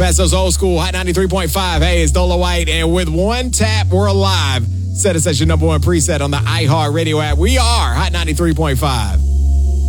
Best those old school, Hot 93.5. Hey, it's Dolo White, and with one tap, we're alive. Set us as your number one preset on the iHeartRadio app. We are Hot 93.5.